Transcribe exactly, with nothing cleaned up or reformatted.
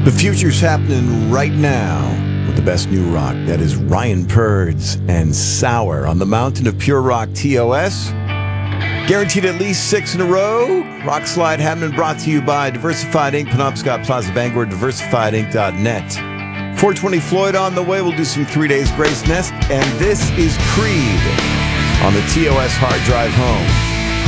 The future's happening right now with the best new rock. That is Ryan Purds and Sour on the Mountain of Pure Rock T O S. Guaranteed at least six in a row. Rock Slide happening, brought to you by Diversified Incorporated. Penobscot Plaza Bangor, diversified inc dot net. four twenty Floyd on the way. We'll do some Three Days Grace Nest. And this is Creed on the T O S Hard Drive Home.